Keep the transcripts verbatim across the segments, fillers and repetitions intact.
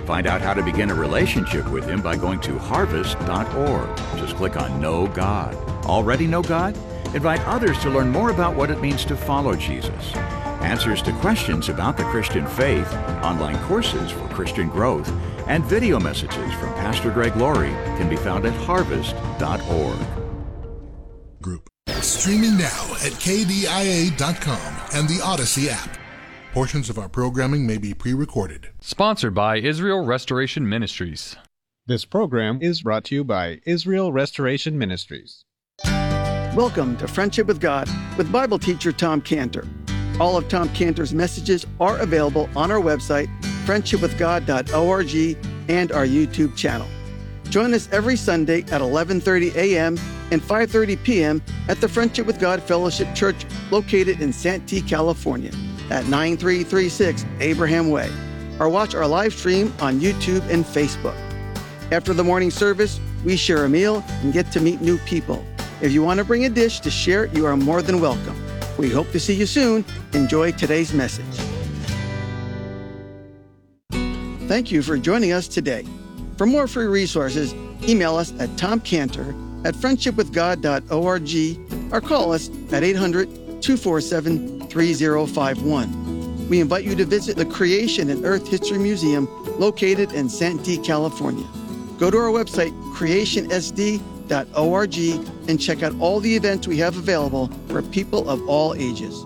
Find out how to begin a relationship with Him by going to harvest dot org. Just click on Know God. Already know God? Invite others to learn more about what it means to follow Jesus. Answers to questions about the Christian faith, online courses for Christian growth, and video messages from Pastor Greg Laurie can be found at harvest dot org. Group. Streaming now at K D I A dot com and the Odyssey app. Portions of our programming may be pre-recorded. Sponsored by Israel Restoration Ministries. This program is brought to you by Israel Restoration Ministries. Welcome to Friendship with God with Bible teacher Tom Cantor. All of Tom Cantor's messages are available on our website, friendship with god dot org, and our YouTube channel. Join us every Sunday at eleven thirty a.m. and five thirty p.m. at the Friendship with God Fellowship Church located in Santee, California, at nine three three six Abraham Way, or watch our live stream on YouTube and Facebook. After the morning service, we share a meal and get to meet new people. If you want to bring a dish to share, you are more than welcome. We hope to see you soon. Enjoy today's message. Thank you for joining us today. For more free resources, email us at tomcantor at friendship with god dot org or call us at eight hundred, two four seven, three zero five one. We invite you to visit the Creation and Earth History Museum located in Santee, California. Go to our website, creation s d dot org, and check out all the events we have available for people of all ages.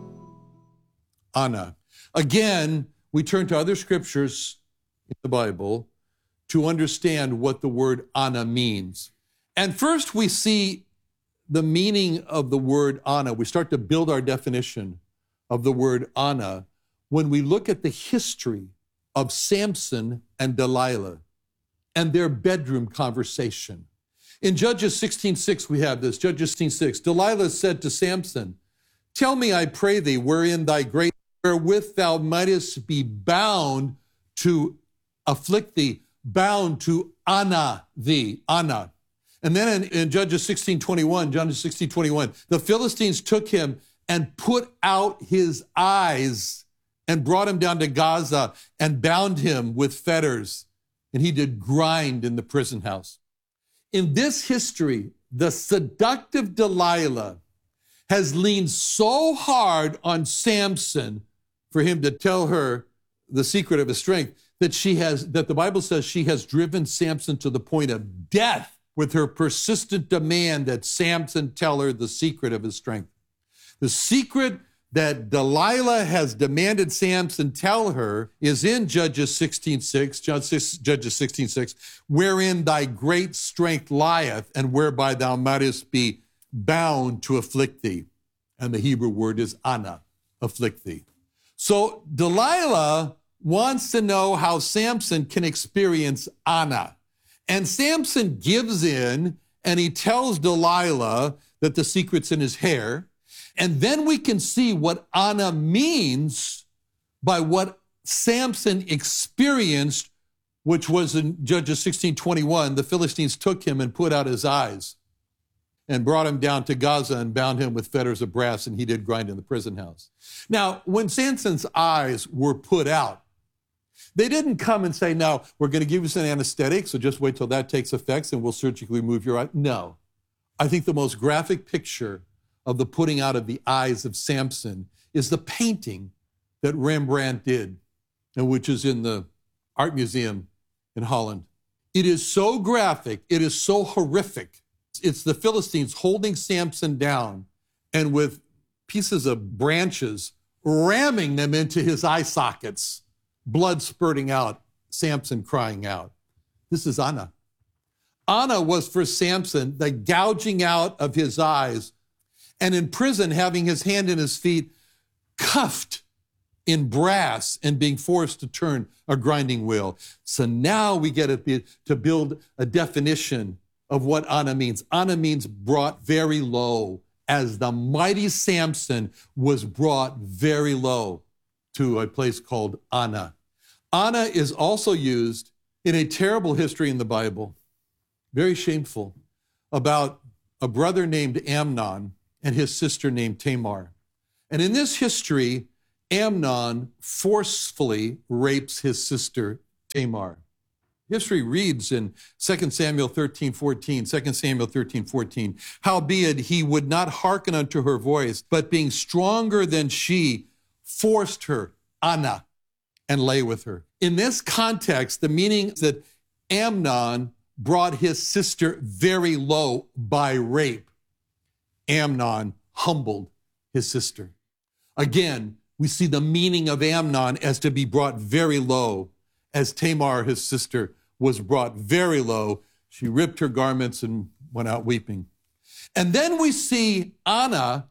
Anna. Again, we turn to other scriptures in the Bible to understand what the word Anna means. And first we see the meaning of the word Anna. We start to build our definition of the word Anna when we look at the history of Samson and Delilah and their bedroom conversation. In Judges sixteen six, we have this. Judges sixteen six. Delilah said to Samson, "Tell me, I pray thee, wherein thy great, wherewith thou mightest be bound to afflict thee, bound to Anna thee." Anna. And then in, in Judges sixteen twenty-one, Judges sixteen twenty-one, the Philistines took him and put out his eyes and brought him down to Gaza and bound him with fetters. And he did grind in the prison house. In this history, the seductive Delilah has leaned so hard on Samson for him to tell her the secret of his strength that she has, that the Bible says she has driven Samson to the point of death with her persistent demand that Samson tell her the secret of his strength. The secret that Delilah has demanded Samson tell her is in Judges sixteen six, Judges sixteen six, wherein thy great strength lieth, and whereby thou mightest be bound to afflict thee. And the Hebrew word is Anna, afflict thee. So Delilah wants to know how Samson can experience Anna. And Samson gives in, and he tells Delilah that the secret's in his hair. And then we can see what Anna means by what Samson experienced, which was in Judges sixteen twenty-one. The Philistines took him and put out his eyes and brought him down to Gaza and bound him with fetters of brass, and he did grind in the prison house. Now, when Samson's eyes were put out, they didn't come and say, "No, we're going to give you some anesthetic, so just wait till that takes effect and we'll surgically move your eye." No. I think the most graphic picture of the putting out of the eyes of Samson is the painting that Rembrandt did, and which is in the Art Museum in Holland. It is so graphic, it is so horrific. It's the Philistines holding Samson down and with pieces of branches ramming them into his eye sockets, blood spurting out, Samson crying out. This is Anna. Anna was for Samson the gouging out of his eyes, and in prison having his hand and his feet cuffed in brass and being forced to turn a grinding wheel. So now we get to build a definition of what Anna means. Anna means brought very low, as the mighty Samson was brought very low to a place called Anna. Anna is also used in a terrible history in the Bible, very shameful, about a brother named Amnon and his sister named Tamar. And in this history, Amnon forcefully rapes his sister Tamar. History reads in Second Samuel thirteen fourteen, Second Samuel thirteen fourteen, howbeit he would not hearken unto her voice, but being stronger than she, forced her, Anna, and lay with her. In this context, the meaning is that Amnon brought his sister very low by rape. Amnon humbled his sister. Again, we see the meaning of Amnon as to be brought very low, as Tamar, his sister, was brought very low. She ripped her garments and went out weeping. And then we see Anna,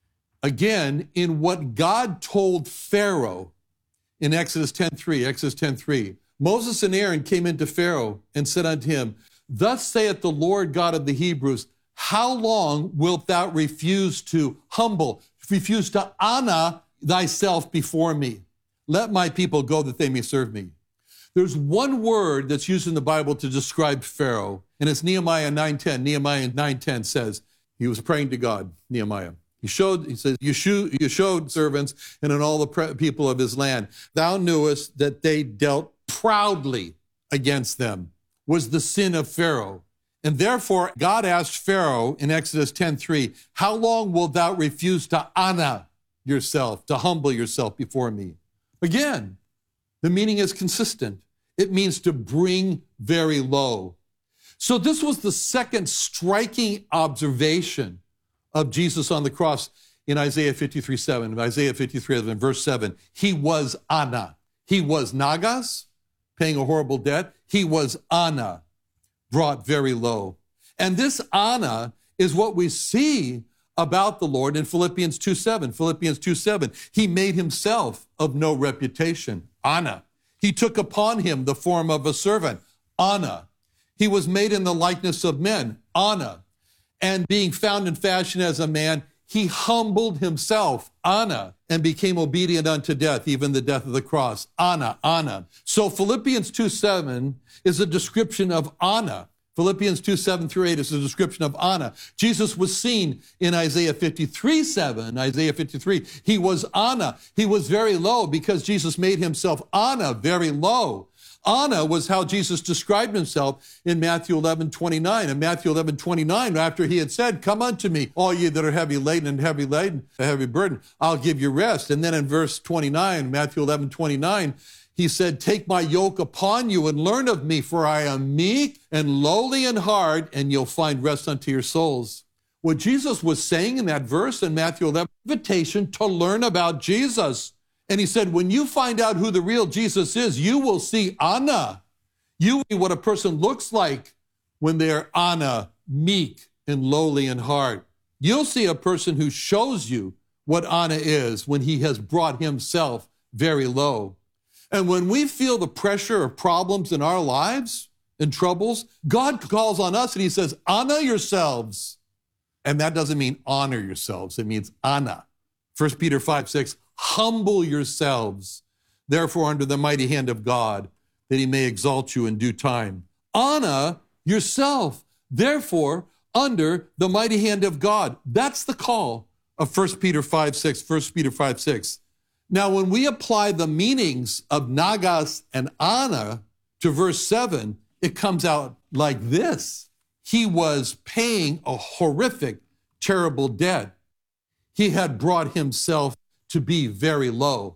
again, in what God told Pharaoh in Exodus ten three, Exodus ten three. Moses and Aaron came into Pharaoh and said unto him, thus saith the Lord God of the Hebrews, how long wilt thou refuse to humble, refuse to honor thyself before me? Let my people go that they may serve me. There's one word that's used in the Bible to describe Pharaoh, and it's Nehemiah nine ten. Nehemiah nine ten says, he was praying to God, Nehemiah. He showed, he says, you, shewed, you showed servants and in all the pre- people of his land. Thou knewest that they dealt proudly against them, was the sin of Pharaoh. And therefore, God asked Pharaoh in Exodus ten three, how long wilt thou refuse to honor yourself, to humble yourself before me? Again, the meaning is consistent. It means to bring very low. So this was the second striking observation of Jesus on the cross in Isaiah fifty-three seven. Isaiah fifty-three seven, verse seven. He was Anna. He was Nagas, paying a horrible debt. He was Anna, brought very low. And this Anna is what we see about the Lord in Philippians two seven. Philippians two seven. He made himself of no reputation. Anna. He took upon him the form of a servant. Anna. He was made in the likeness of men. Anna. And being found in fashion as a man, he humbled himself. Anna. And became obedient unto death, even the death of the cross. Anna. Anna. So Philippians two seven is a description of Anna. Philippians two, seven through eight is a description of Anna. Jesus was seen in Isaiah fifty-three seven. Isaiah fifty-three, he was Anna. He was very low because Jesus made himself Anna, very low. Anna was how Jesus described himself in Matthew eleven twenty-nine. In Matthew eleven twenty-nine, after he had said, come unto me, all ye that are heavy laden and heavy laden, a heavy burden, I'll give you rest. And then in verse twenty-nine, Matthew eleven twenty-nine, he said, take my yoke upon you and learn of me, for I am meek and lowly in heart, and you'll find rest unto your souls. What Jesus was saying in that verse in Matthew eleven, invitation to learn about Jesus. And he said, when you find out who the real Jesus is, you will see Anna. You will see what a person looks like when they're Anna, meek and lowly in heart. You'll see a person who shows you what Anna is when he has brought himself very low. And when we feel the pressure of problems in our lives and troubles, God calls on us and he says, honor yourselves. And that doesn't mean honor yourselves. It means Anna. First Peter five six, humble yourselves, therefore under the mighty hand of God, that he may exalt you in due time. Honor yourself, therefore under the mighty hand of God. That's the call of First Peter five six, First Peter five six. Now, when we apply the meanings of Nagas and Anna to verse seven, it comes out like this. He was paying a horrific, terrible debt. He had brought himself to be very low.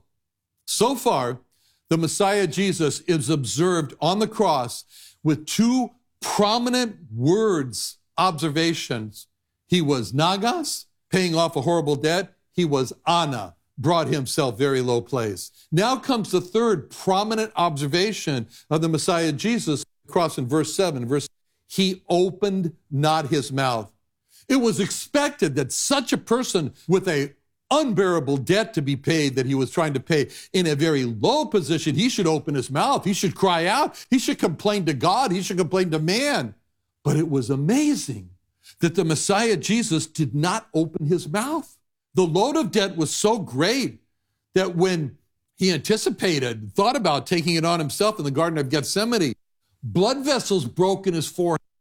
So far, the Messiah Jesus is observed on the cross with two prominent words, observations. He was Nagas, paying off a horrible debt. He was Anna, brought himself very low place. Now comes the third prominent observation of the Messiah Jesus, across in verse seven. Verse, he opened not his mouth. It was expected that such a person with a unbearable debt to be paid that he was trying to pay in a very low position, he should open his mouth. He should cry out. He should complain to God. He should complain to man. But it was amazing that the Messiah Jesus did not open his mouth. The load of debt was so great that when he anticipated, thought about taking it on himself in the Garden of Gethsemane, blood vessels broke in his forehead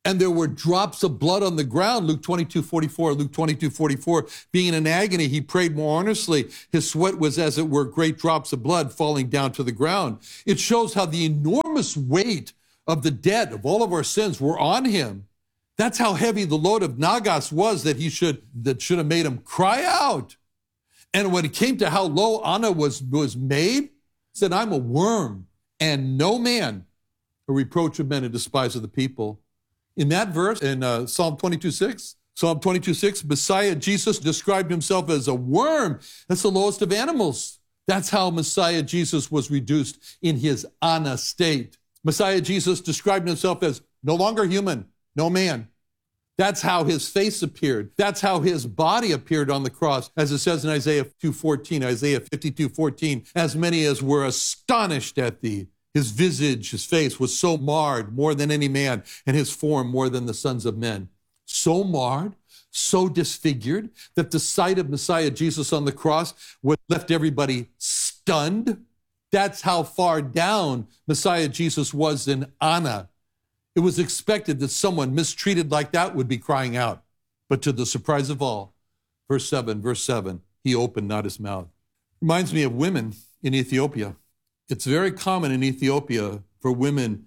And there were drops of blood on the ground, Luke twenty-two forty-four, Luke twenty-two forty-four. Being in agony, he prayed more earnestly. His sweat was, as it were, great drops of blood falling down to the ground. It shows how the enormous weight of the debt of all of our sins were on him. That's how heavy the load of Nagas was that he should, that should have made him cry out. And when it came to how low Anna was, was made, he said, I'm a worm and no man, a reproach of men and despise of the people. In that verse, in uh, Psalm twenty-two six, Psalm twenty-two six, Messiah Jesus described himself as a worm. That's the lowest of animals. That's how Messiah Jesus was reduced in his Anna state. Messiah Jesus described himself as no longer human, no man. That's how his face appeared. That's how his body appeared on the cross, as it says in Isaiah two fourteen, Isaiah fifty-two fourteen, as many as were astonished at thee. His visage, his face was so marred more than any man, and his form more than the sons of men. So marred, so disfigured, that the sight of Messiah Jesus on the cross would left everybody stunned. That's how far down Messiah Jesus was in Anna. It was expected that someone mistreated like that would be crying out. But to the surprise of all, verse seven, verse seven, he opened not his mouth. Reminds me of women in Ethiopia. It's very common in Ethiopia for women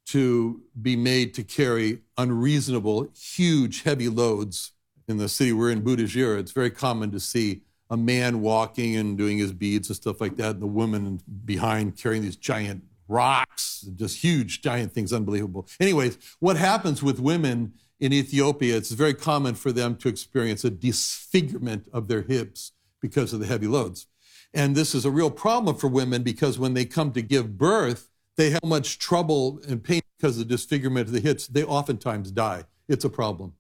to be made to carry unreasonable, huge, heavy loads. In the city we're in, Budajira, it's very common to see a man walking and doing his beads and stuff like that, and the woman behind carrying these giant rocks, just huge, giant things, unbelievable. Anyways, what happens with women in Ethiopia, it's very common for them to experience a disfigurement of their hips because of the heavy loads. And this is a real problem for women because when they come to give birth, they have much trouble and pain because of the disfigurement of the hips. They oftentimes die. It's a problem.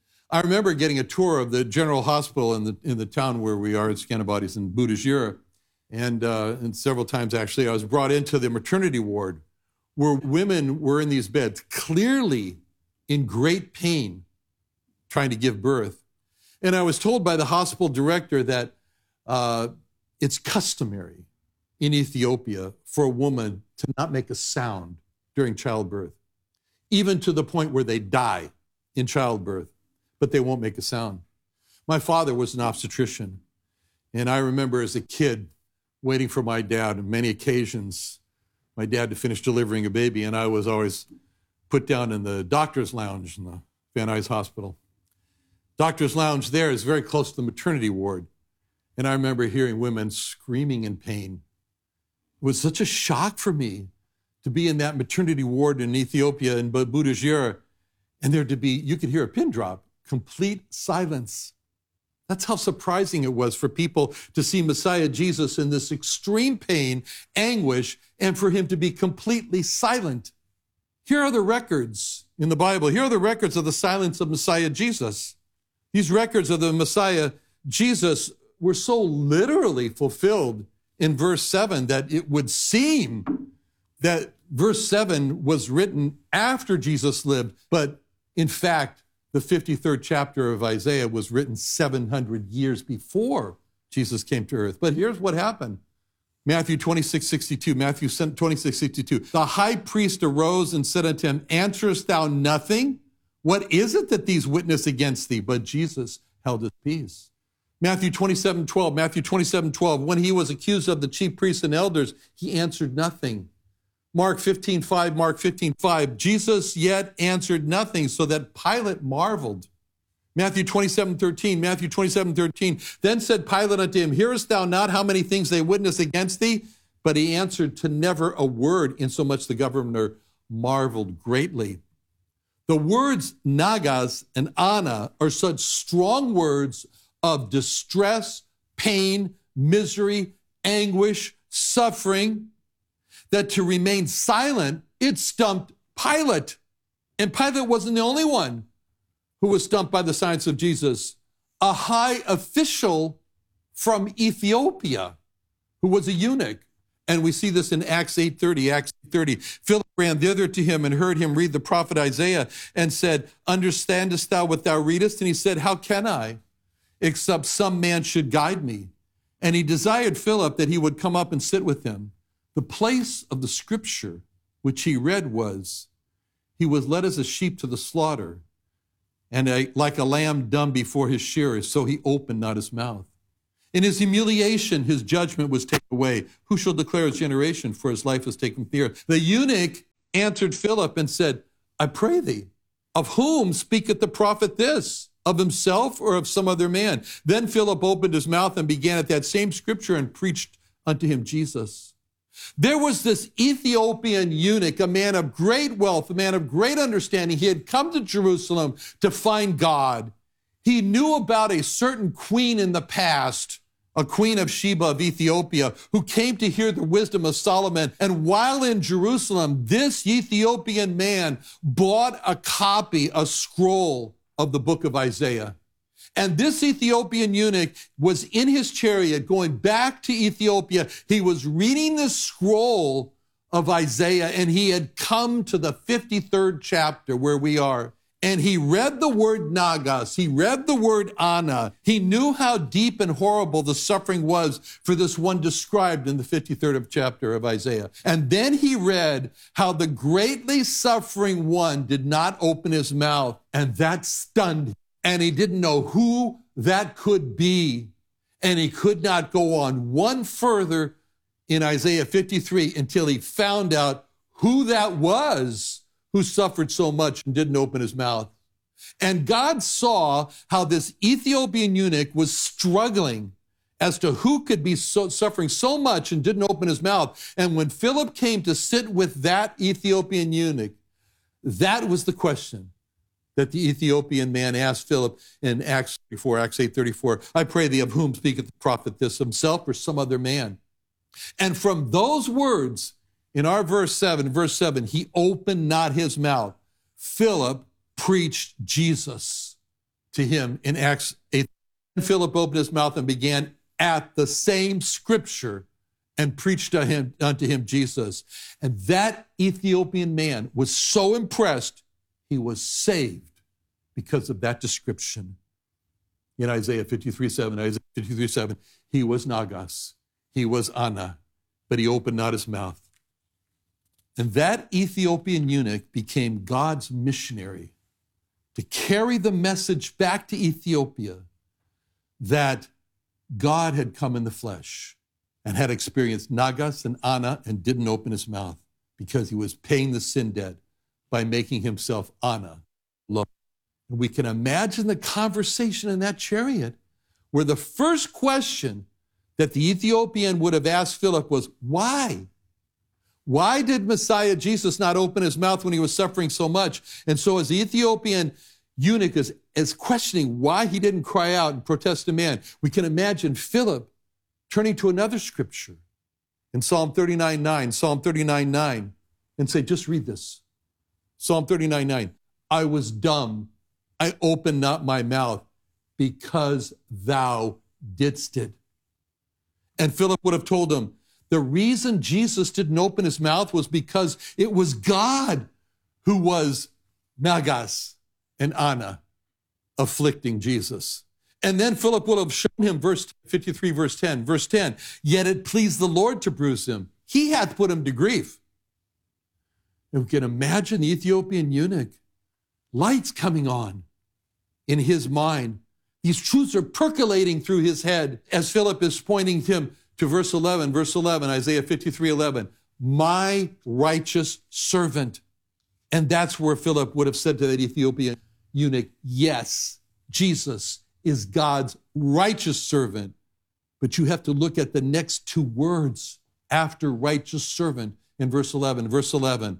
I remember getting a tour of the general hospital in the in the town where we are, in Skanabadis in Budajira. And, uh, and several times, actually, I was brought into the maternity ward where women were in these beds, clearly in great pain, trying to give birth. And I was told by the hospital director that uh, it's customary in Ethiopia for a woman to not make a sound during childbirth, even to the point where they die in childbirth, but they won't make a sound. My father was an obstetrician, and I remember as a kid waiting for my dad on many occasions, my dad to finish delivering a baby, and I was always put down in the doctor's lounge in the Van Nuys Hospital. Doctor's lounge there is very close to the maternity ward. And I remember hearing women screaming in pain. It was such a shock for me to be in that maternity ward in Ethiopia, in Budajira, and there to be, you could hear a pin drop, complete silence. That's how surprising it was for people to see Messiah Jesus in this extreme pain, anguish, and for him to be completely silent. Here are the records in the Bible. Here are the records of the silence of Messiah Jesus. These records of the Messiah Jesus were so literally fulfilled in verse seven that it would seem that verse seven was written after Jesus lived, but in fact, the fifty-third chapter of Isaiah was written seven hundred years before Jesus came to earth. But here's what happened. Matthew twenty-six sixty-two, Matthew twenty-six sixty-two. The high priest arose and said unto him, answerest thou nothing? What is it that these witness against thee? But Jesus held his peace. Matthew twenty-seven twelve, Matthew twenty-seven twelve. When he was accused of the chief priests and elders, he answered nothing. Mark fifteen five, Mark fifteen five. Jesus yet answered nothing, so that Pilate marveled. Matthew twenty-seven thirteen, Matthew twenty-seven thirteen. Then said Pilate unto him, hearest thou not how many things they witness against thee? But he answered to never a word, insomuch the governor marveled greatly. The words nagas and Anna are such strong words of distress, pain, misery, anguish, suffering, that to remain silent, it stumped Pilate. And Pilate wasn't the only one who was stumped by the silence of Jesus. A high official from Ethiopia who was a eunuch. And we see this in Acts eight thirty, Acts eight thirty. Philip ran thither to him and heard him read the prophet Isaiah and said, understandest thou what thou readest? And he said, how can I, except some man should guide me? And he desired Philip that he would come up and sit with him. The place of the scripture which he read was, he was led as a sheep to the slaughter, and a, like a lamb dumb before his shearers, so he opened not his mouth. In his humiliation, his judgment was taken away. Who shall declare his generation? For his life was taken from the earth. The eunuch answered Philip and said, I pray thee, of whom speaketh the prophet this? Of himself or of some other man? Then Philip opened his mouth and began at that same scripture and preached unto him Jesus. There was this Ethiopian eunuch, a man of great wealth, a man of great understanding. He had come to Jerusalem to find God. He knew about a certain queen in the past, a queen of Sheba of Ethiopia, who came to hear the wisdom of Solomon. And while in Jerusalem, this Ethiopian man bought a copy, a scroll of the book of Isaiah. And this Ethiopian eunuch was in his chariot going back to Ethiopia. He was reading the scroll of Isaiah, and he had come to the fifty-third chapter where we are. And he read the word nagas. He read the word ana. He knew how deep and horrible the suffering was for this one described in the fifty-third chapter of Isaiah. And then he read how the greatly suffering one did not open his mouth, and that stunned him. And he didn't know who that could be. And he could not go on one further in Isaiah fifty-three until he found out who that was who suffered so much and didn't open his mouth. And God saw how this Ethiopian eunuch was struggling as to who could be so, suffering so much and didn't open his mouth. And when Philip came to sit with that Ethiopian eunuch, that was the question that the Ethiopian man asked Philip in Acts thirty-four, Acts eight thirty-four. I pray thee, of whom speaketh the prophet this, himself or some other man? And from those words, in our verse seven, verse seven, he opened not his mouth. Philip preached Jesus to him in Acts eight. Philip opened his mouth and began at the same scripture and preached to him, unto him Jesus. And that Ethiopian man was so impressed, he was saved because of that description. In Isaiah fifty-three seven, Isaiah fifty-three seven, he was nagas, he was ana, but he opened not his mouth. And that Ethiopian eunuch became God's missionary to carry the message back to Ethiopia that God had come in the flesh and had experienced nagas and ana and didn't open his mouth because he was paying the sin debt by making himself ana. And we can imagine the conversation in that chariot where the first question that the Ethiopian would have asked Philip was, why? Why did Messiah Jesus not open his mouth when he was suffering so much? And so as the Ethiopian eunuch is, is questioning why he didn't cry out and protest to man, we can imagine Philip turning to another scripture in Psalm thirty-nine nine, Psalm thirty-nine nine, and say, just read this. Psalm thirty-nine nine, I was dumb, I opened not my mouth because thou didst it. And Philip would have told him, the reason Jesus didn't open his mouth was because it was God who was nagas and ana afflicting Jesus. And then Philip would have shown him verse fifty-three, verse ten, verse ten, yet it pleased the Lord to bruise him. He hath put him to grief. And we can imagine the Ethiopian eunuch, lights coming on in his mind. These truths are percolating through his head as Philip is pointing him to verse eleven, verse eleven, Isaiah fifty-three eleven, my righteous servant. And that's where Philip would have said to that Ethiopian eunuch, yes, Jesus is God's righteous servant. But you have to look at the next two words after righteous servant in verse eleven. Verse eleven,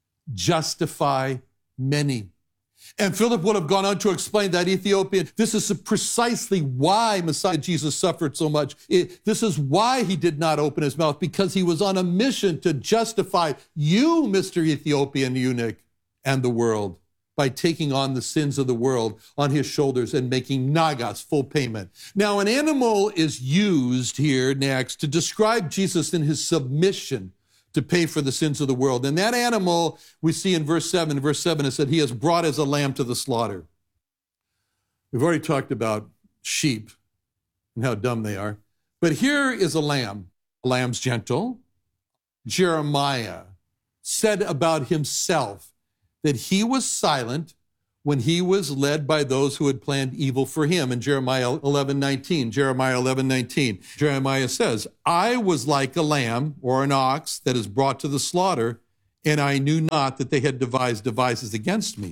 justify many. And Philip would have gone on to explain that Ethiopian, this is precisely why Messiah Jesus suffered so much. It, this is why he did not open his mouth, because he was on a mission to justify you, Mister Ethiopian eunuch, and the world by taking on the sins of the world on his shoulders and making nagas full payment. Now, an animal is used here next to describe Jesus in his submission to pay for the sins of the world. And that animal we see in verse seven. Verse seven, it said, he has brought as a lamb to the slaughter. We've already talked about sheep and how dumb they are. But here is a lamb. A lamb's gentle. Jeremiah said about himself that he was silent when he was led by those who had planned evil for him. In Jeremiah eleven nineteen, Jeremiah eleven nineteen, Jeremiah says, I was like a lamb or an ox that is brought to the slaughter, and I knew not that they had devised devices against me.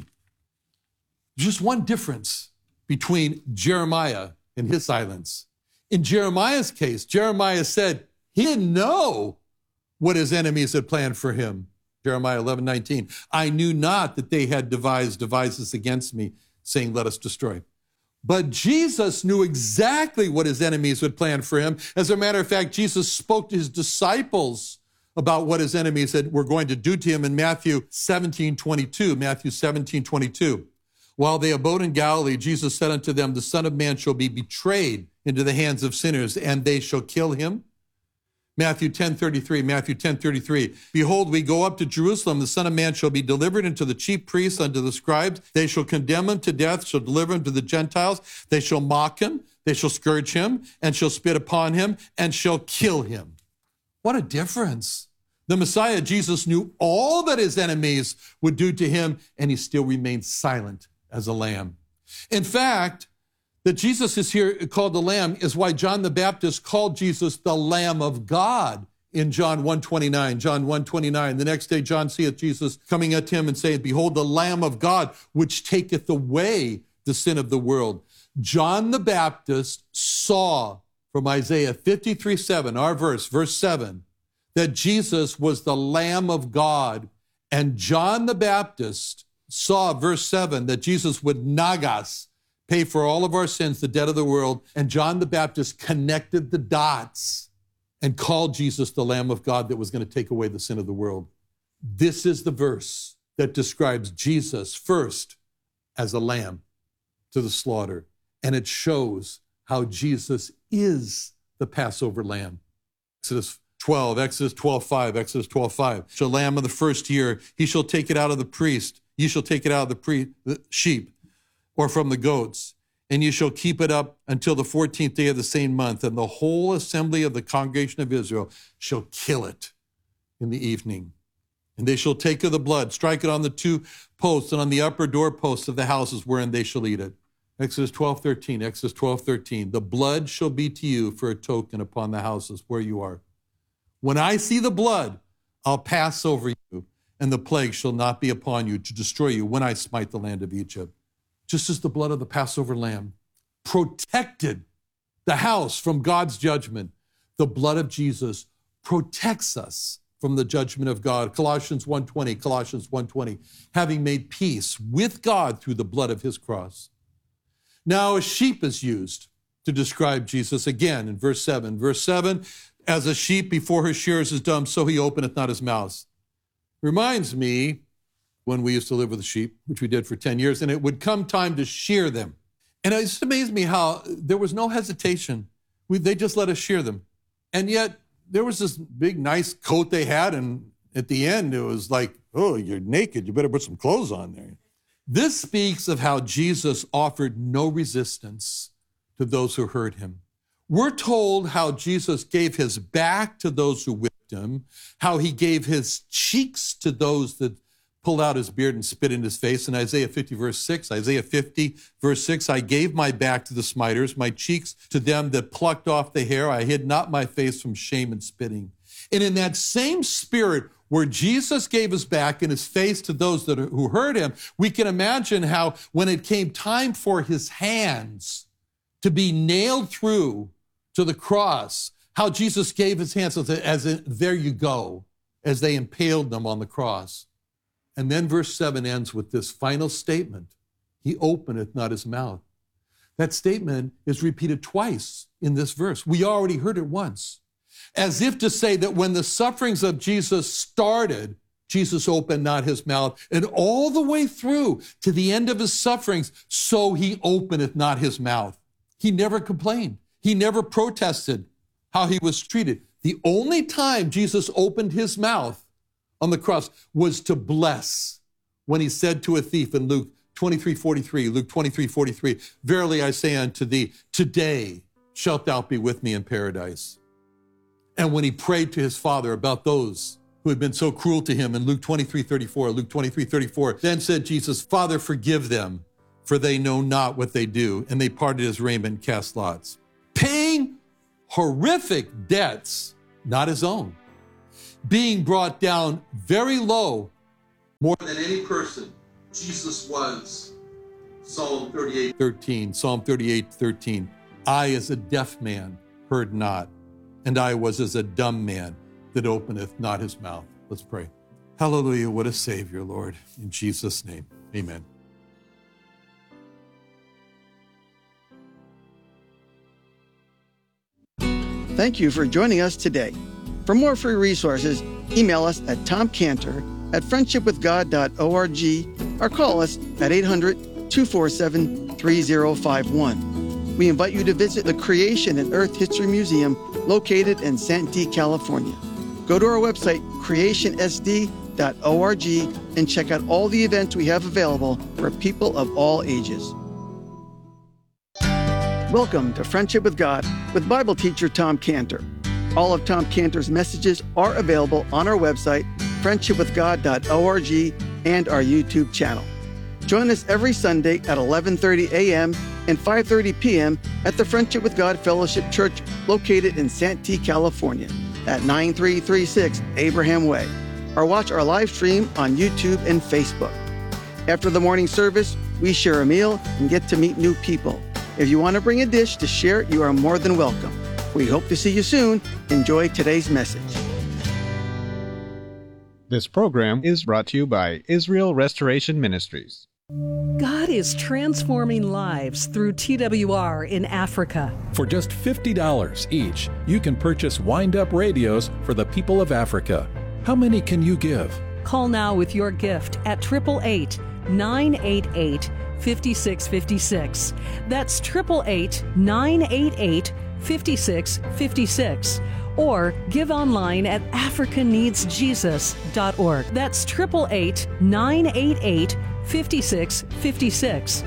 Just one difference between Jeremiah and his silence. In Jeremiah's case, Jeremiah said he didn't know what his enemies had planned for him. Jeremiah eleven nineteen, I knew not that they had devised devices against me, saying, let us destroy. But Jesus knew exactly what his enemies had planned for him. As a matter of fact, Jesus spoke to his disciples about what his enemies had, were going to do to him in Matthew seventeen twenty-two. Matthew seventeen twenty-two. While they abode in Galilee, Jesus said unto them, the Son of Man shall be betrayed into the hands of sinners, and they shall kill him. Matthew ten thirty-three, Matthew ten thirty-three. Behold, we go up to Jerusalem. The Son of Man shall be delivered into the chief priests, unto the scribes. They shall condemn him to death, shall deliver him to the Gentiles. They shall mock him, they shall scourge him, and shall spit upon him, and shall kill him. What a difference. The Messiah, Jesus, knew all that his enemies would do to him, and he still remained silent as a lamb. In fact, that Jesus is here called the Lamb is why John the Baptist called Jesus the Lamb of God in John one twenty-nine. John one twenty-nine. The next day John seeth Jesus coming at him and saith, behold, the Lamb of God, which taketh away the sin of the world. John the Baptist saw from Isaiah fifty-three seven, our verse, verse seven, that Jesus was the Lamb of God. And John the Baptist saw, verse seven, that Jesus would nagas, pay for all of our sins, the debt of the world. And John the Baptist connected the dots and called Jesus the Lamb of God that was going to take away the sin of the world. This is the verse that describes Jesus first as a lamb to the slaughter. And it shows how Jesus is the Passover lamb. Exodus twelve, Exodus twelve five, Exodus twelve five. Shall lamb of the first year, he shall take it out of the priest. Ye shall take it out of the, pre- the sheep, or from the goats, and you shall keep it up until the fourteenth day of the same month, and the whole assembly of the congregation of Israel shall kill it in the evening. And they shall take of the blood, strike it on the two posts and on the upper doorposts of the houses wherein they shall eat it. Exodus twelve thirteen, Exodus twelve thirteen. The blood shall be to you for a token upon the houses where you are. When I see the blood, I'll pass over you, and the plague shall not be upon you to destroy you when I smite the land of Egypt. Just as the blood of the Passover lamb protected the house from God's judgment, the blood of Jesus protects us from the judgment of God. Colossians one twenty, Colossians one twenty, having made peace with God through the blood of his cross. Now a sheep is used to describe Jesus again in verse seven. Verse seven, as a sheep before her shearers is dumb, so he openeth not his mouth. Reminds me when we used to live with the sheep, which we did for ten years, and it would come time to shear them. And it just amazed me how there was no hesitation. We, they just let us shear them. And yet there was this big, nice coat they had, and at the end it was like, oh, you're naked, you better put some clothes on there. This speaks of how Jesus offered no resistance to those who hurt him. We're told how Jesus gave his back to those who whipped him, how he gave his cheeks to those that pulled out his beard and spit in his face. In Isaiah fifty, verse six, Isaiah fifty, verse six, I gave my back to the smiters, my cheeks to them that plucked off the hair. I hid not my face from shame and spitting. And in that same spirit where Jesus gave his back and his face to those that who hurt him, we can imagine how when it came time for his hands to be nailed through to the cross, how Jesus gave his hands as, as in, there you go, as they impaled them on the cross. And then verse seven ends with this final statement, he openeth not his mouth. That statement is repeated twice in this verse. We already heard it once, as if to say that when the sufferings of Jesus started, Jesus opened not his mouth, and all the way through to the end of his sufferings, so he openeth not his mouth. He never complained. He never protested how he was treated. The only time Jesus opened his mouth on the cross was to bless, when he said to a thief in Luke twenty-three forty-three, Luke twenty-three forty-three, verily I say unto thee, today shalt thou be with me in paradise. And when he prayed to his Father about those who had been so cruel to him in Luke twenty-three thirty-four. Luke twenty-three thirty-four. Then said Jesus, Father, forgive them, for they know not what they do. And they parted his raiment and cast lots. Paying horrific debts, not his own. Being brought down very low, more than any person. Jesus was. Psalm thirty-eight thirteen. Psalm thirty-eight thirteen. I as a deaf man heard not, and I was as a dumb man that openeth not his mouth. Let's pray. Hallelujah, what a Savior, Lord. In Jesus' name, amen. Thank you for joining us today. For more free resources, email us at tomcantor at friendship with god dot org or call us at eight hundred, two four seven, three zero five one. We invite you to visit the Creation and Earth History Museum located in Santee, California. Go to our website, creation s d dot org, and check out all the events we have available for people of all ages. Welcome to Friendship with God with Bible teacher Tom Cantor. All of Tom Cantor's messages are available on our website, friendship with god dot org, and our YouTube channel. Join us every Sunday at eleven thirty a.m. and five thirty p.m. at the Friendship with God Fellowship Church located in Santee, California at nine three three six Abraham Way, or watch our live stream on YouTube and Facebook. After the morning service, we share a meal and get to meet new people. If you want to bring a dish to share, you are more than welcome. We hope to see you soon. Enjoy today's message. This program is brought to you by Israel Restoration Ministries. God is transforming lives through T W R in Africa. For just fifty dollars each, you can purchase wind-up radios for the people of Africa. How many can you give? Call now with your gift at eight eight eight, nine eight eight, five six five six. That's eight eight eight, nine eight eight, five six five six. Or give online at africa needs jesus dot org. That's eight eight eight, nine eight eight, five six five six.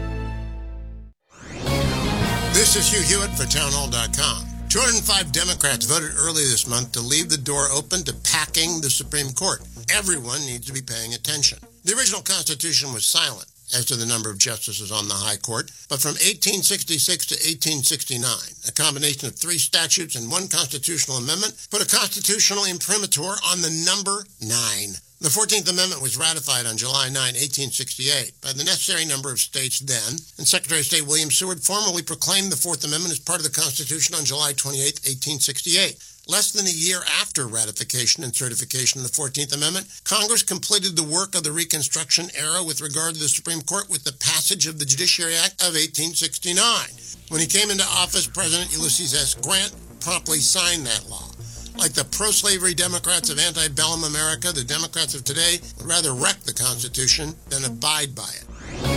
This is Hugh Hewitt for town hall dot com. two hundred five Democrats voted early this month to leave the door open to packing the Supreme Court. Everyone needs to be paying attention. The original Constitution was silent as to the number of justices on the High Court, but from eighteen sixty-six to eighteen sixty-nine, a combination of three statutes and one constitutional amendment put a constitutional imprimatur on the number nine. The fourteenth Amendment was ratified on July ninth, eighteen sixty-eight by the necessary number of states then, and Secretary of State William Seward formally proclaimed the Fourth Amendment as part of the Constitution on July twenty-eighth, eighteen sixty-eight. Less than a year after ratification and certification of the fourteenth Amendment, Congress completed the work of the Reconstruction era with regard to the Supreme Court with the passage of the Judiciary Act of eighteen sixty-nine. When he came into office, President Ulysses S. Grant promptly signed that law. Like the pro-slavery Democrats of antebellum America, the Democrats of today would rather wreck the Constitution than abide by it.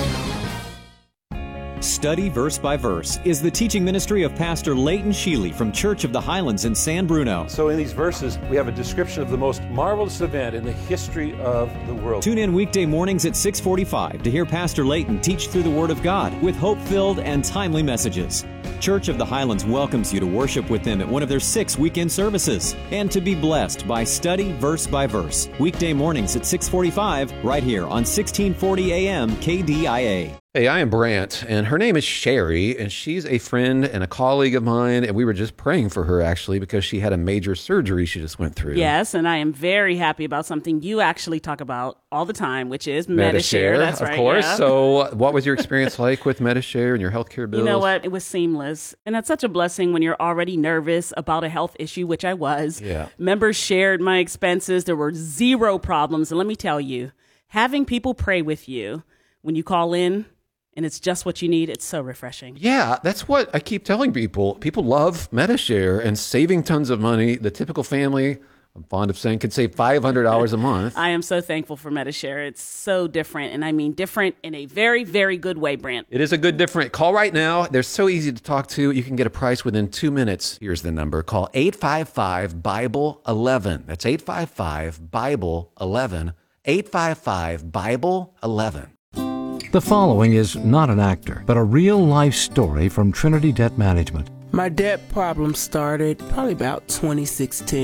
Study Verse by Verse is the teaching ministry of Pastor Leighton Sheely from Church of the Highlands in San Bruno. So in these verses, we have a description of the most marvelous event in the history of the world. Tune in weekday mornings at six forty-five to hear Pastor Leighton teach through the Word of God with hope-filled and timely messages. Church of the Highlands welcomes you to worship with them at one of their six weekend services and to be blessed by Study Verse by Verse, weekday mornings at six forty-five right here on sixteen forty A M K D I A. Hey, I am Brant, and her name is Sherry, and she's a friend and a colleague of mine, and we were just praying for her, actually, because she had a major surgery she just went through. Yes, and I am very happy about something you actually talk about all the time, which is Medi-Share. Medi-Share, That's of right, course. yeah. So what was your experience like with Medi-Share and your healthcare bills? You know what? It was seamless, and that's such a blessing when you're already nervous about a health issue, which I was. Yeah. Members shared my expenses. There were zero problems, and let me tell you, having people pray with you when you call in, and it's just what you need, it's so refreshing. Yeah, that's what I keep telling people. People love Medi-Share and saving tons of money. The typical family, I'm fond of saying, could save five hundred dollars a month. I am so thankful for Medi-Share. It's so different, and I mean different in a very, very good way, Brant. It is a good different. Call right now. They're so easy to talk to. You can get a price within two minutes. Here's the number. Call eight five five, Bible eleven. That's eight five five, Bible eleven. eight five five, Bible eleven. The following is not an actor, but a real-life story from Trinity Debt Management. My debt problem started probably about twenty sixteen.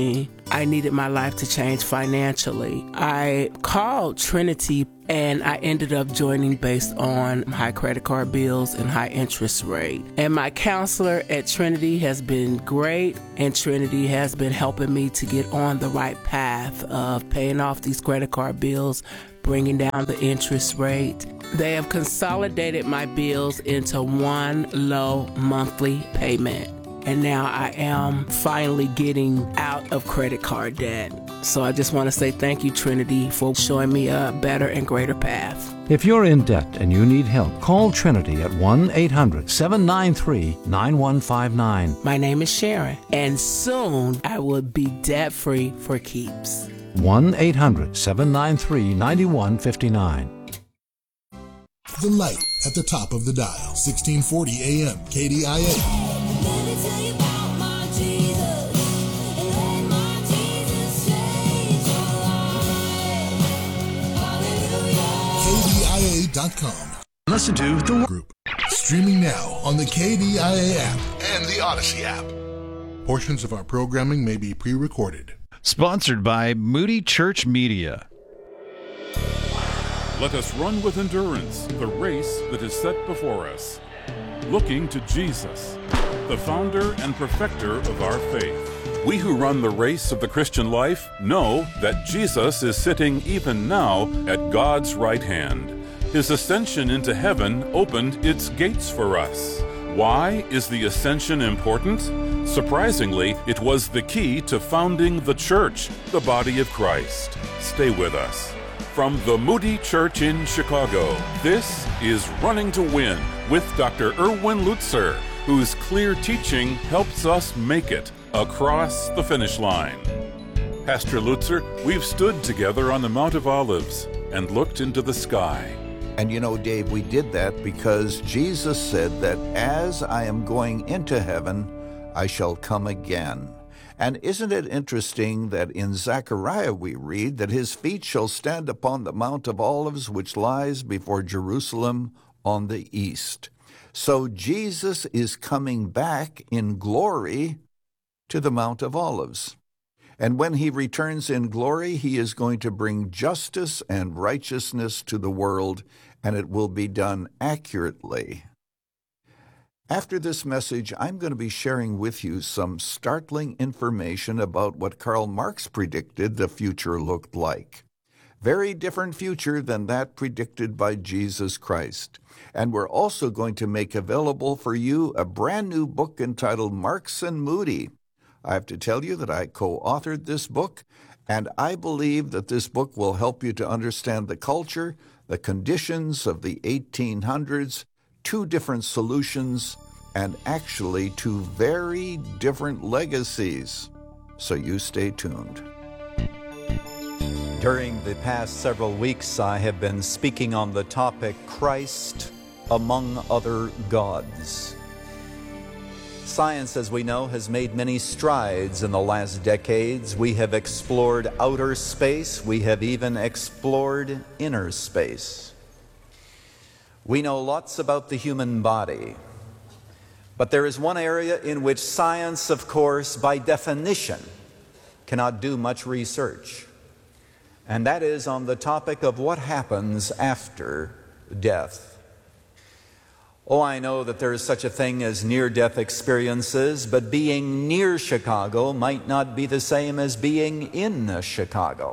I needed my life to change financially. I called Trinity and I ended up joining based on high credit card bills and high interest rate. And my counselor at Trinity has been great, and Trinity has been helping me to get on the right path of paying off these credit card bills, bringing down the interest rate. They have consolidated my bills into one low monthly payment. And now I am finally getting out of credit card debt. So I just want to say thank you, Trinity, for showing me a better and greater path. If you're in debt and you need help, call Trinity at one eight hundred seven nine three nine one five nine. My name is Sharon, and soon I will be debt-free for keeps. one eight hundred seven nine three nine one five nine. The light at the top of the dial, sixteen forty A M, K D I A. K D I A dot com. Listen to the group. Streaming now on the K D I A app and the Odyssey app. Portions of our programming may be pre-recorded. Sponsored by Moody Church Media. Let us run with endurance the race that is set before us, looking to Jesus, the founder and perfecter of our faith. We who run the race of the Christian life know that Jesus is sitting even now at God's right hand. His ascension into heaven opened its gates for us. Why is the ascension important? Surprisingly, it was the key to founding the church, the body of Christ. Stay with us. From the Moody Church in Chicago, this is Running to Win with Doctor Erwin Lutzer, whose clear teaching helps us make it across the finish line. Pastor Lutzer, we've stood together on the Mount of Olives and looked into the sky. And you know, Dave, we did that because Jesus said that as I am going into heaven, I shall come again. And isn't it interesting that in Zechariah we read that his feet shall stand upon the Mount of Olives, which lies before Jerusalem on the east. So Jesus is coming back in glory to the Mount of Olives. And when he returns in glory, he is going to bring justice and righteousness to the world, and it will be done accurately. After this message, I'm going to be sharing with you some startling information about what Karl Marx predicted the future looked like. Very different future than that predicted by Jesus Christ. And we're also going to make available for you a brand new book entitled Marx and Moody. I have to tell you that I co-authored this book, and I believe that this book will help you to understand the culture, the conditions of the eighteen hundreds, two different solutions, and actually two very different legacies. So you stay tuned. During the past several weeks, I have been speaking on the topic Christ among other gods. Science, as we know, has made many strides in the last decades. We have explored outer space. We have even explored inner space. We know lots about the human body. But there is one area in which science, of course, by definition, cannot do much research. And that is on the topic of what happens after death. Oh, I know that there is such a thing as near-death experiences, but being near Chicago might not be the same as being in Chicago.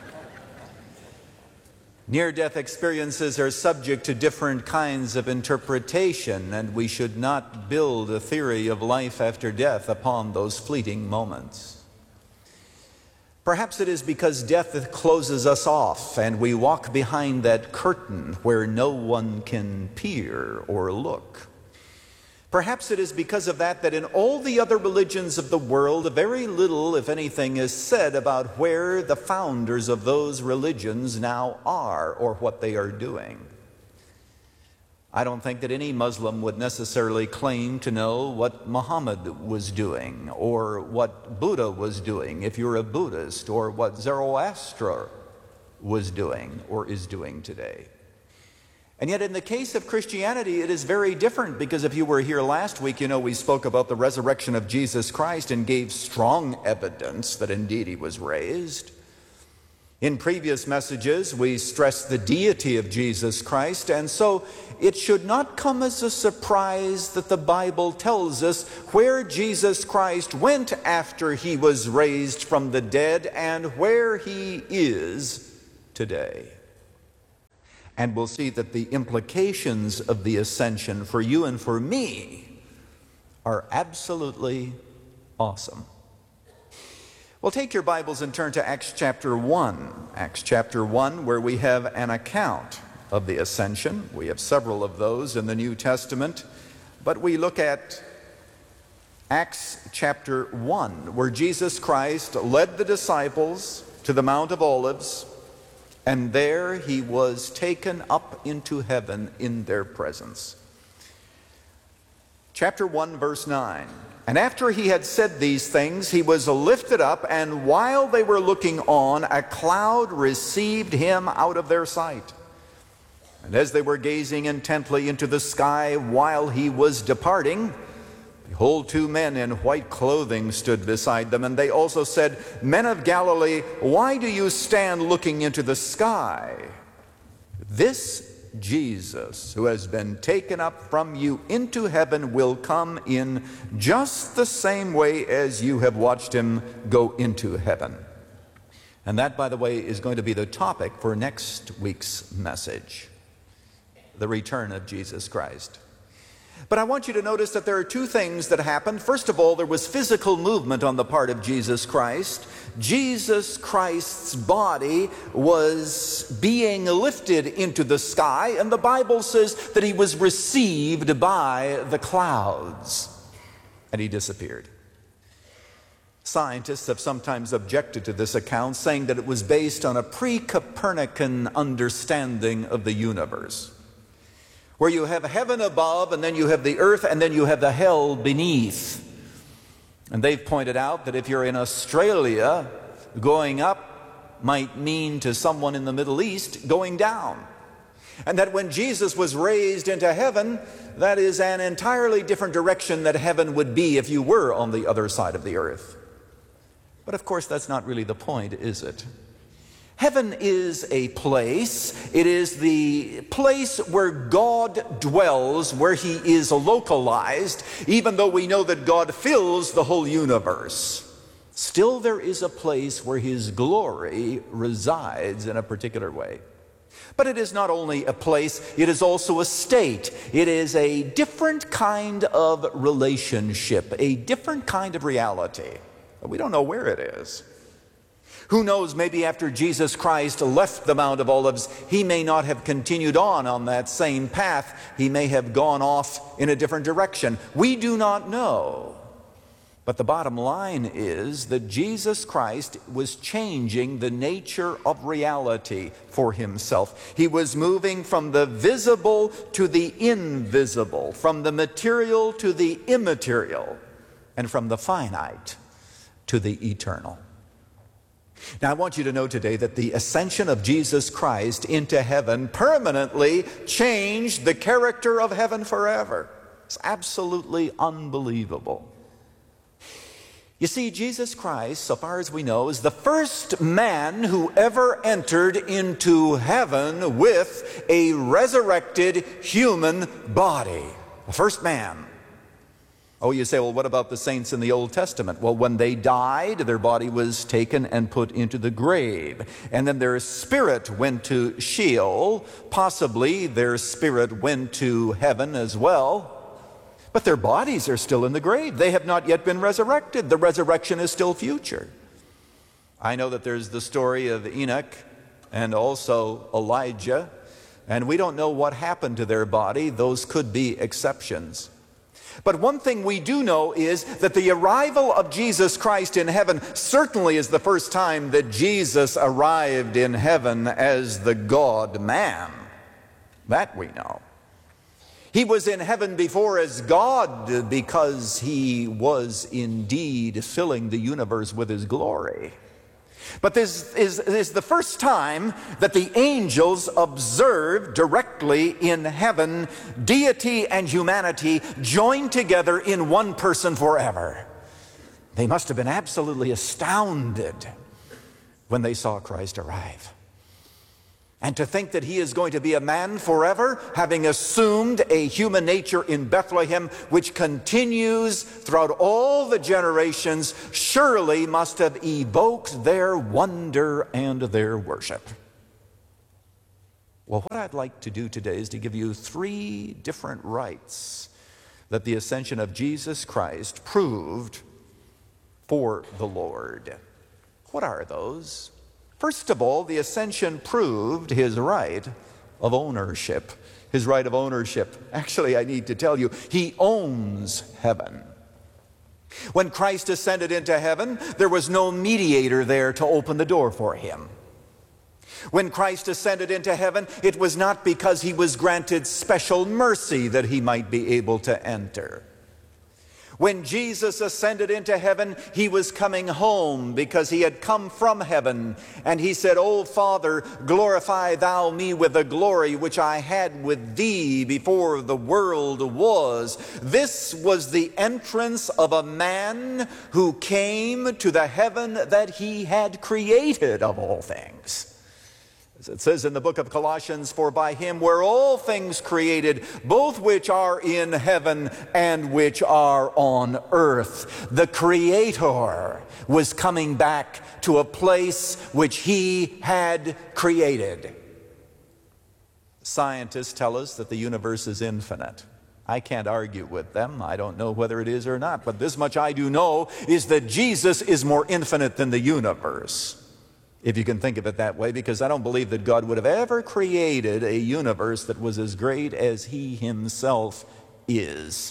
Near-death experiences are subject to different kinds of interpretation, and we should not build a theory of life after death upon those fleeting moments. Perhaps it is because death closes us off and we walk behind that curtain where no one can peer or look. Perhaps it is because of that that in all the other religions of the world, very little, if anything, is said about where the founders of those religions now are or what they are doing. I don't think that any Muslim would necessarily claim to know what Muhammad was doing or what Buddha was doing, if you're a Buddhist, or what Zoroaster was doing or is doing today. And yet in the case of Christianity, it is very different, because if you were here last week, you know we spoke about the resurrection of Jesus Christ and gave strong evidence that indeed he was raised. In previous messages, we stressed the deity of Jesus Christ, and so it should not come as a surprise that the Bible tells us where Jesus Christ went after he was raised from the dead and where he is today. And we'll see that the implications of the ascension for you and for me are absolutely awesome. Well, take your Bibles and turn to Acts chapter one. Acts chapter one, where we have an account of the ascension. We have several of those in the New Testament, but we look at Acts chapter one, where Jesus Christ led the disciples to the Mount of Olives, and there he was taken up into heaven in their presence. Chapter one, verse nine. And after he had said these things, he was lifted up, and while they were looking on, a cloud received him out of their sight. And as they were gazing intently into the sky while he was departing, behold, two men in white clothing stood beside them, and they also said, Men of Galilee, why do you stand looking into the sky? This Jesus, who has been taken up from you into heaven, will come in just the same way as you have watched him go into heaven. And that, by the way, is going to be the topic for next week's message, the return of Jesus Christ. But I want you to notice that there are two things that happened. First of all, there was physical movement on the part of Jesus Christ. Jesus Christ's body was being lifted into the sky, and the Bible says that he was received by the clouds, and he disappeared. Scientists have sometimes objected to this account, saying that it was based on a pre-Copernican understanding of the universe, where you have heaven above, and then you have the earth, and then you have the hell beneath. And they've pointed out that if you're in Australia, going up might mean to someone in the Middle East going down. And that when Jesus was raised into heaven, that is an entirely different direction that heaven would be if you were on the other side of the earth. But of course, that's not really the point, is it? Heaven is a place. It is the place where God dwells, where he is localized, even though we know that God fills the whole universe. Still, there is a place where his glory resides in a particular way. But it is not only a place, it is also a state. It is a different kind of relationship, a different kind of reality. We don't know where it is. Who knows, maybe after Jesus Christ left the Mount of Olives, he may not have continued on on that same path. He may have gone off in a different direction. We do not know. But the bottom line is that Jesus Christ was changing the nature of reality for himself. He was moving from the visible to the invisible, from the material to the immaterial, and from the finite to the eternal. Now, I want you to know today that the ascension of Jesus Christ into heaven permanently changed the character of heaven forever. It's absolutely unbelievable. You see, Jesus Christ, so far as we know, is the first man who ever entered into heaven with a resurrected human body. The first man. Oh, you say, well, what about the saints in the Old Testament? Well, when they died, their body was taken and put into the grave. And then their spirit went to Sheol. Possibly their spirit went to heaven as well. But their bodies are still in the grave. They have not yet been resurrected. The resurrection is still future. I know that there's the story of Enoch and also Elijah. And we don't know what happened to their body. Those could be exceptions. But one thing we do know is that the arrival of Jesus Christ in heaven certainly is the first time that Jesus arrived in heaven as the God-man. That we know. He was in heaven before as God because he was indeed filling the universe with his glory. But this is, is the first time that the angels observed directly in heaven deity and humanity joined together in one person forever. They must have been absolutely astounded when they saw Christ arrive. And to think that he is going to be a man forever, having assumed a human nature in Bethlehem, which continues throughout all the generations, surely must have evoked their wonder and their worship. Well, what I'd like to do today is to give you three different rights that the ascension of Jesus Christ proved for the Lord. What are those? First of all, the ascension proved his right of ownership. His right of ownership. Actually, I need to tell you, he owns heaven. When Christ ascended into heaven, there was no mediator there to open the door for him. When Christ ascended into heaven, it was not because he was granted special mercy that he might be able to enter. When Jesus ascended into heaven, he was coming home because he had come from heaven. And he said, "O Father, glorify thou me with the glory which I had with thee before the world was." This was the entrance of a man who came to the heaven that he had created of all things. As it says in the book of Colossians, "For by him were all things created, both which are in heaven and which are on earth." The Creator was coming back to a place which he had created. Scientists tell us that the universe is infinite. I can't argue with them. I don't know whether it is or not, but this much I do know is that Jesus is more infinite than the universe. If you can think of it that way, because I don't believe that God would have ever created a universe that was as great as he himself is.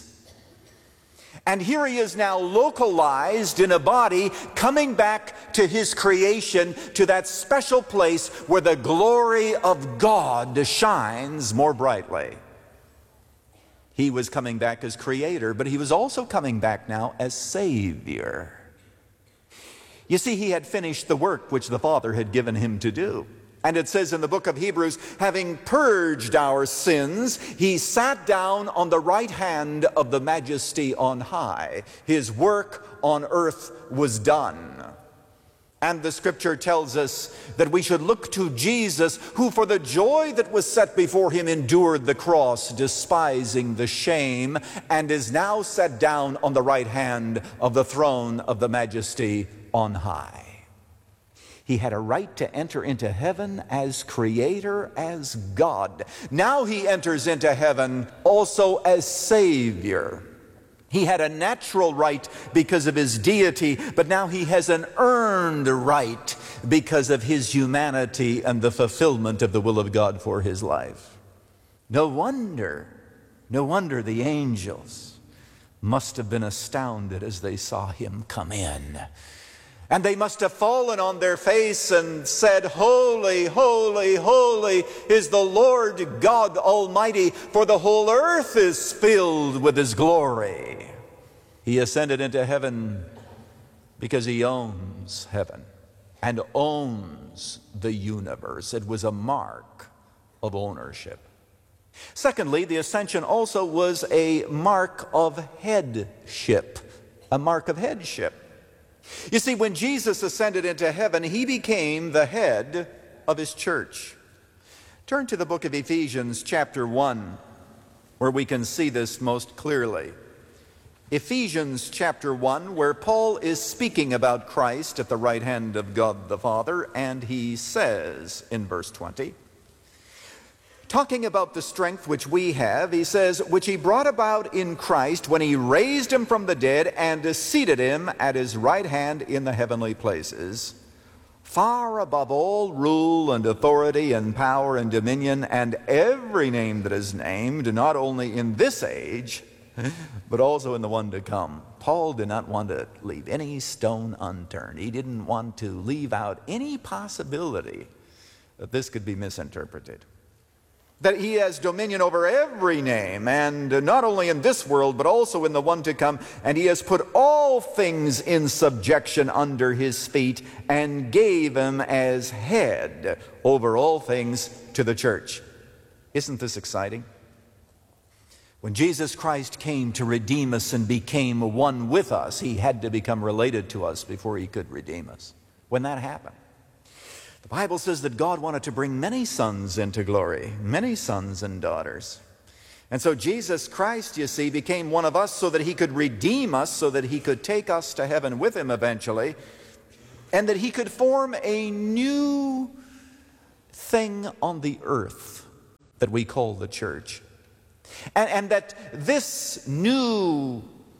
And here he is now localized in a body, coming back to his creation, to that special place where the glory of God shines more brightly. He was coming back as creator, but he was also coming back now as Savior. You see, he had finished the work which the Father had given him to do. And it says in the book of Hebrews, having purged our sins, he sat down on the right hand of the Majesty on high. His work on earth was done. And the scripture tells us that we should look to Jesus, who for the joy that was set before him endured the cross, despising the shame, and is now set down on the right hand of the throne of the Majesty on high. He had a right to enter into heaven as creator, as God. Now he enters into heaven also as Savior. He had a natural right because of his deity, but now he has an earned right because of his humanity and the fulfillment of the will of God for his life. No wonder, no wonder the angels must have been astounded as they saw him come in. And they must have fallen on their face and said, "Holy, holy, holy is the Lord God Almighty, for the whole earth is filled with his glory." He ascended into heaven because he owns heaven and owns the universe. It was a mark of ownership. Secondly, the ascension also was a mark of headship, a mark of headship. You see, when Jesus ascended into heaven, he became the head of his church. Turn to the book of Ephesians chapter one, where we can see this most clearly. Ephesians chapter one, where Paul is speaking about Christ at the right hand of God the Father, and he says in verse twenty, talking about the strength which we have, he says, which he brought about in Christ when he raised him from the dead and seated him at his right hand in the heavenly places, far above all rule and authority and power and dominion and every name that is named, not only in this age, but also in the one to come. Paul did not want to leave any stone unturned. He didn't want to leave out any possibility that this could be misinterpreted. that he has dominion over every name, and not only in this world, but also in the one to come. And he has put all things in subjection under his feet, and gave him as head over all things to the church. Isn't this exciting? When Jesus Christ came to redeem us and became one with us, he had to become related to us before he could redeem us. When that happened, the Bible says that God wanted to bring many sons into glory, many sons and daughters. And so Jesus Christ, you see, became one of us so that he could redeem us, so that he could take us to heaven with him eventually, and that he could form a new thing on the earth that we call the church. And, and that this new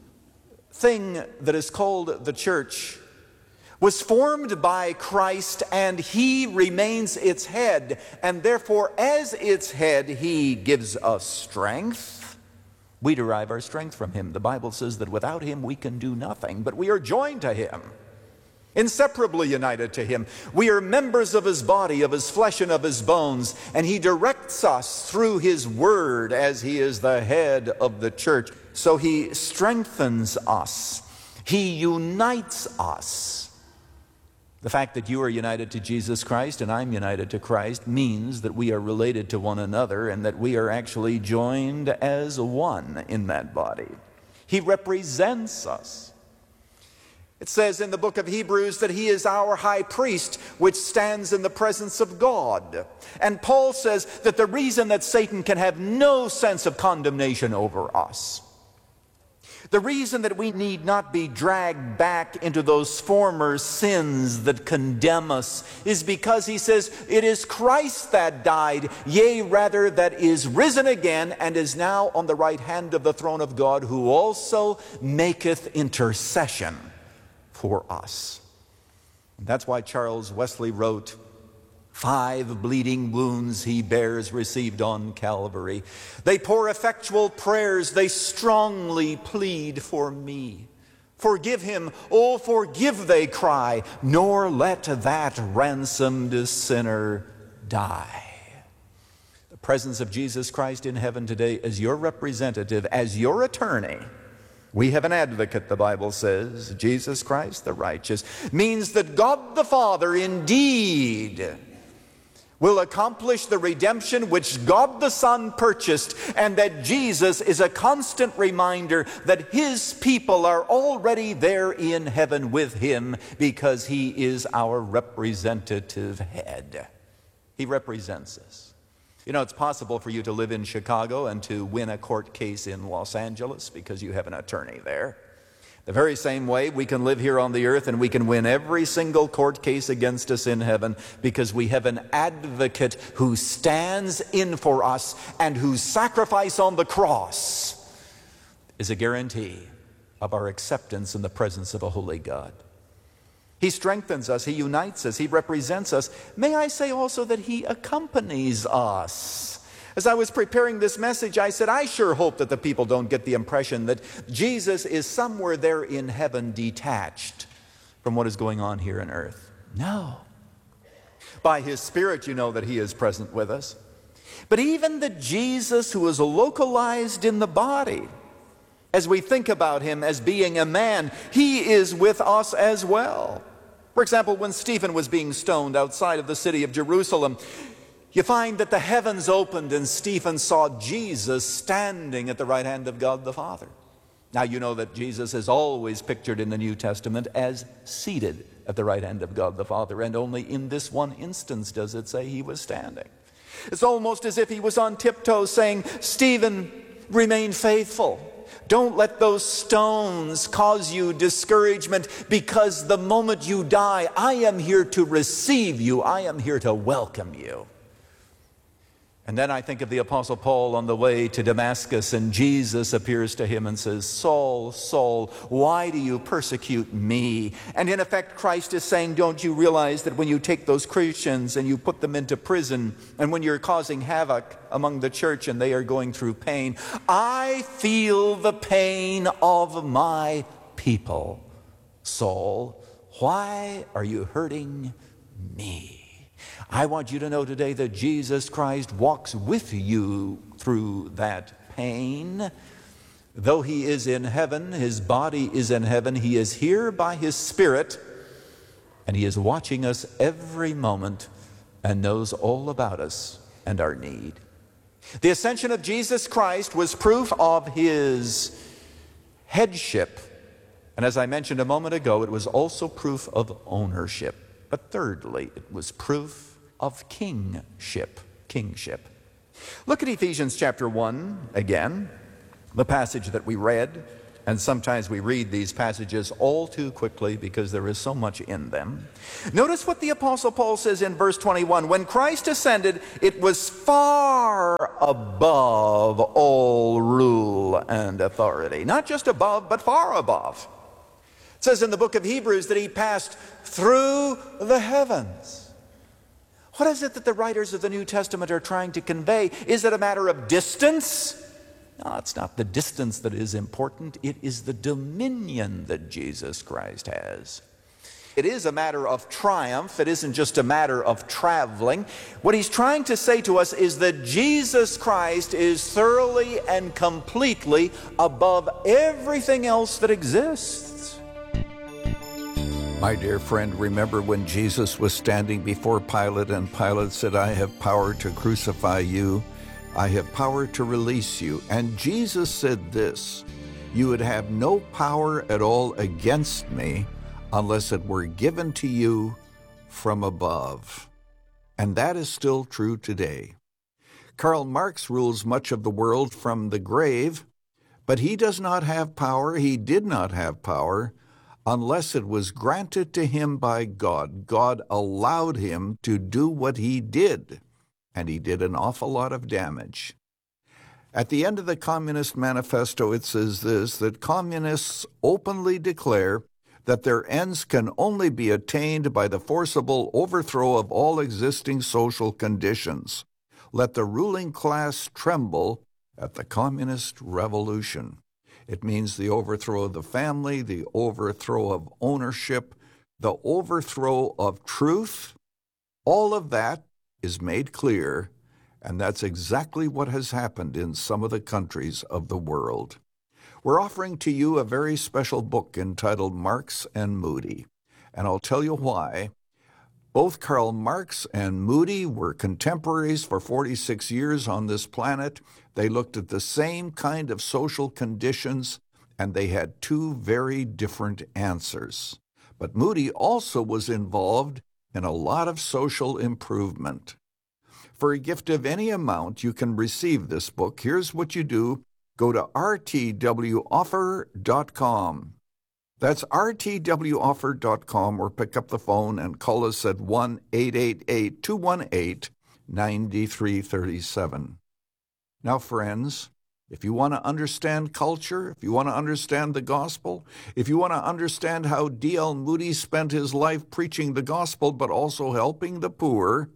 thing that is called the church was formed by Christ, and he remains its head. And therefore, as its head, he gives us strength. We derive our strength from him. The Bible says that without him we can do nothing, but we are joined to him, inseparably united to him. We are members of his body, of his flesh, and of his bones, and he directs us through his word as he is the head of the church. So he strengthens us. He unites us. The fact that you are united to Jesus Christ and I'm united to Christ means that we are related to one another, and that we are actually joined as one in that body. He represents us. It says in the book of Hebrews that he is our high priest, which stands in the presence of God. And Paul says that the reason that Satan can have no sense of condemnation over us, the reason that we need not be dragged back into those former sins that condemn us, is because he says it is Christ that died, yea, rather that is risen again, and is now on the right hand of the throne of God, who also maketh intercession for us. And that's why Charles Wesley wrote, "Five bleeding wounds he bears, received on Calvary. They pour effectual prayers, they strongly plead for me. Forgive him, oh forgive, they cry, nor let that ransomed sinner die." The presence of Jesus Christ in heaven today as your representative, as your attorney. We have an advocate, the Bible says, Jesus Christ the righteous, means that God the Father indeed will accomplish the redemption which God the Son purchased, and that Jesus is a constant reminder that his people are already there in heaven with him, because he is our representative head. He represents us. You know, it's possible for you to live in Chicago and to win a court case in Los Angeles because you have an attorney there. The very same way we can live here on the earth and we can win every single court case against us in heaven, because we have an advocate who stands in for us, and whose sacrifice on the cross is a guarantee of our acceptance in the presence of a holy God. He strengthens us, he unites us, he represents us. May I say also that he accompanies us. As I was preparing this message, I said, I sure hope that the people don't get the impression that Jesus is somewhere there in heaven detached from what is going on here on earth. No. By his Spirit, you know that he is present with us. But even the Jesus who is localized in the body, as we think about him as being a man, he is with us as well. For example, when Stephen was being stoned outside of the city of Jerusalem, you find that the heavens opened and Stephen saw Jesus standing at the right hand of God the Father. Now you know that Jesus is always pictured in the New Testament as seated at the right hand of God the Father, and only in this one instance does it say he was standing. It's almost as if he was on tiptoe saying, Stephen, remain faithful. Don't let those stones cause you discouragement, because the moment you die, I am here to receive you. I am here to welcome you. And then I think of the Apostle Paul on the way to Damascus, and Jesus appears to him and says, Saul, Saul, why do you persecute me? And in effect, Christ is saying, don't you realize that when you take those Christians and you put them into prison, and when you're causing havoc among the church and they are going through pain, I feel the pain of my people. Saul, why are you hurting me? I want you to know today that Jesus Christ walks with you through that pain. Though he is in heaven, his body is in heaven, he is here by his Spirit, and he is watching us every moment and knows all about us and our need. The ascension of Jesus Christ was proof of his headship. And as I mentioned a moment ago, it was also proof of ownership. But thirdly, it was proof of kingship. Kingship. Look at Ephesians chapter one again, the passage that we read. And sometimes we read these passages all too quickly because there is so much in them. Notice what the Apostle Paul says in verse twenty-one. When Christ ascended, it was far above all rule and authority. Not just above, but far above. It says in the book of Hebrews that he passed through the heavens. What is it that the writers of the New Testament are trying to convey? Is it a matter of distance? No, it's not the distance that is important. It is the dominion that Jesus Christ has. It is a matter of triumph. It isn't just a matter of traveling. What he's trying to say to us is that Jesus Christ is thoroughly and completely above everything else that exists. My dear friend, remember when Jesus was standing before Pilate and Pilate said, I have power to crucify you. I have power to release you. And Jesus said this, you would have no power at all against me unless it were given to you from above. And that is still true today. Karl Marx rules much of the world from the grave, but he does not have power, he did not have power, unless it was granted to him by God. God allowed him to do what he did. And he did an awful lot of damage. At the end of the Communist Manifesto, it says this, that communists openly declare that their ends can only be attained by the forcible overthrow of all existing social conditions. Let the ruling class tremble at the communist revolution. It means the overthrow of the family, the overthrow of ownership, the overthrow of truth. All of that is made clear, and that's exactly what has happened in some of the countries of the world. We're offering to you a very special book entitled Marx and Moody, and I'll tell you why. Both Karl Marx and Moody were contemporaries for forty-six years on this planet. They looked at the same kind of social conditions, and they had two very different answers. But Moody also was involved in a lot of social improvement. For a gift of any amount, you can receive this book. Here's what you do. Go to r t w offer dot com. That's r t w offer dot com, or pick up the phone and call us at one eight eight eight, two one eight, nine three three seven. Now, friends, if you want to understand culture, if you want to understand the gospel, if you want to understand how D L Moody spent his life preaching the gospel but also helping the poor,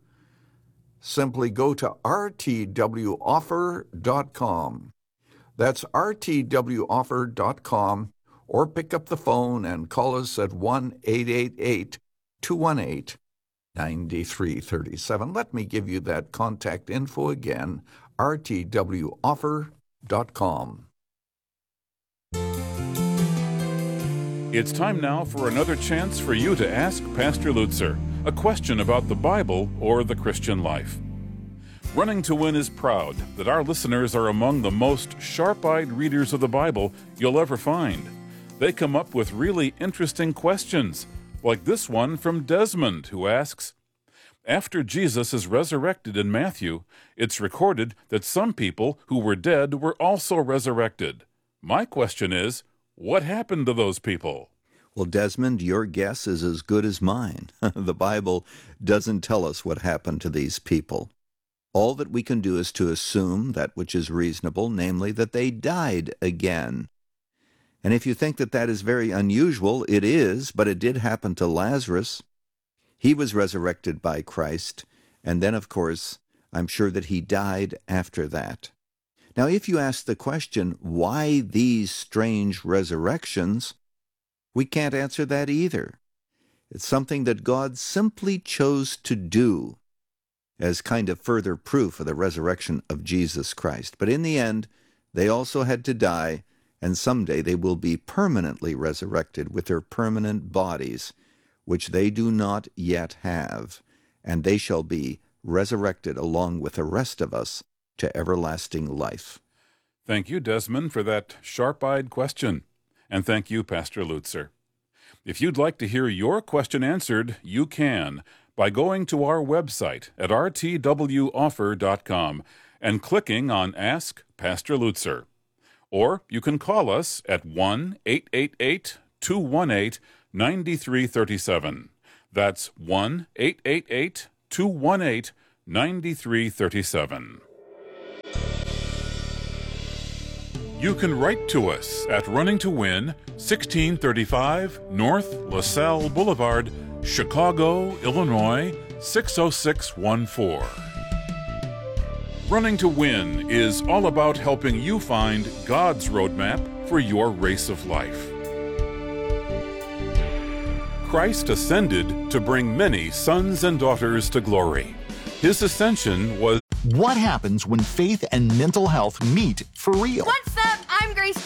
simply go to r t w offer dot com. That's r t w offer dot com, or pick up the phone and call us at one eight eight eight, two one eight, nine three three seven. Let me give you that contact info again, r t w offer dot com. It's time now for another chance for you to ask Pastor Lutzer a question about the Bible or the Christian life. Running to Win is proud that our listeners are among the most sharp-eyed readers of the Bible you'll ever find. They come up with really interesting questions, like this one from Desmond, who asks, after Jesus is resurrected in Matthew, it's recorded that some people who were dead were also resurrected. My question is, what happened to those people? Well, Desmond, your guess is as good as mine. The Bible doesn't tell us what happened to these people. All that we can do is to assume that which is reasonable, namely that they died again. And if you think that that is very unusual, it is, but it did happen to Lazarus. He was resurrected by Christ, and then, of course, I'm sure that he died after that. Now, if you ask the question, why these strange resurrections, we can't answer that either. It's something that God simply chose to do. as kind of further proof of the resurrection of Jesus Christ. But in the end, they also had to die, and someday they will be permanently resurrected with their permanent bodies, which they do not yet have, and they shall be resurrected along with the rest of us to everlasting life. Thank you, Desmond, for that sharp-eyed question. And thank you, Pastor Lutzer. If you'd like to hear your question answered, you can by going to our website at r t w offer dot com and clicking on Ask Pastor Lutzer. Or you can call us at one eight eight eight, two one eight, nine three three seven. That's one eight eight eight, two one eight, nine three three seven. You can write to us at Running to Win, sixteen thirty-five North LaSalle Boulevard, Chicago, Illinois, six oh six one four. Running to Win is all about helping you find God's roadmap for your race of life. Christ ascended to bring many sons and daughters to glory. His ascension was... What happens when faith and mental health meet for real? What's up? I'm Grace